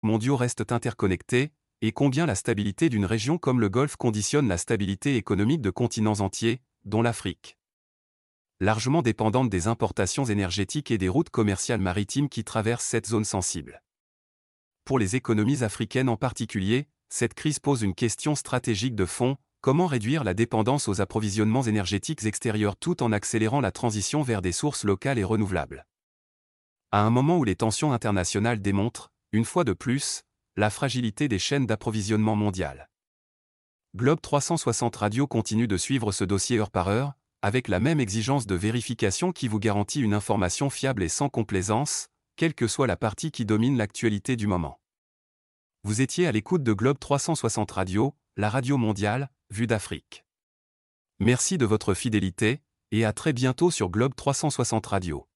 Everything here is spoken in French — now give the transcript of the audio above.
mondiaux restent interconnectés, et combien la stabilité d'une région comme le Golfe conditionne la stabilité économique de continents entiers, dont l'Afrique. Largement dépendante des importations énergétiques et des routes commerciales maritimes qui traversent cette zone sensible. Pour les économies africaines en particulier, cette crise pose une question stratégique de fond: comment réduire la dépendance aux approvisionnements énergétiques extérieurs tout en accélérant la transition vers des sources locales et renouvelables. À un moment où les tensions internationales démontrent, une fois de plus, la fragilité des chaînes d'approvisionnement mondiales. Globe 360 Radio continue de suivre ce dossier heure par heure, avec la même exigence de vérification qui vous garantit une information fiable et sans complaisance, quelle que soit la partie qui domine l'actualité du moment. Vous étiez à l'écoute de Globe 360 Radio, la radio mondiale, vue d'Afrique. Merci de votre fidélité, et à très bientôt sur Globe 360 Radio.